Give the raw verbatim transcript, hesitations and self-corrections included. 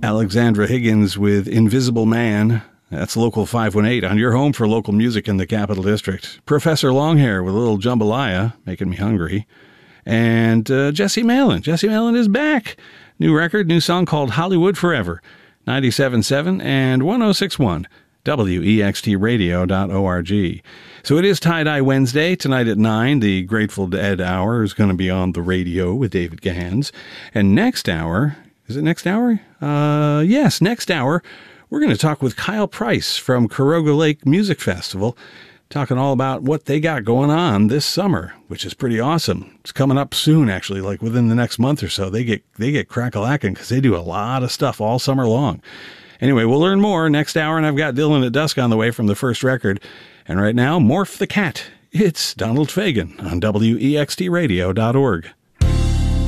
Alexandra Higgins with Invisible Man. That's Local five one eight on your home for local music in the Capital District. Professor Longhair with a little jambalaya, making me hungry. And uh, Jesse Malin. Jesse Malin is back. New record, new song called Hollywood Forever. ninety-seven point seven and one oh six point one. W E X T radio dot org. So it is Tie-Dye Wednesday. Tonight at nine, the Grateful Dead Hour is going to be on the radio with David Gans. And next hour, is it next hour? Uh, yes, next hour, we're going to talk with Kyle Price from Caroga Lake Music Festival, talking all about what they got going on this summer, which is pretty awesome. It's coming up soon, actually, like within the next month or so. They get they get crack-a-lackin' because they do a lot of stuff all summer long. Anyway, we'll learn more next hour, and I've got Dylan at Dusk on the way from the first record. And right now, Morph the Cat. It's Donald Fagen on W E X T radio dot org.